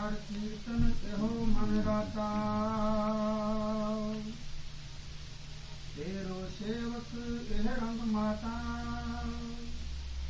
ਹਰ ਕੀਰਤਨ ਇਹੋ ਮਨ ਰਾਤਾ ਤੇਰੋ ਸੇਵਕ ਇਹ ਰੰਗ ਮਾਤਾ